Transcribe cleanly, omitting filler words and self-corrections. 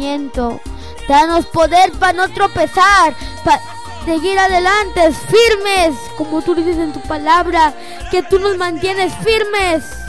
pensamiento. Danos poder para no tropezar, para seguir adelante, firmes, como tú dices en tu palabra, que tú nos mantienes firmes.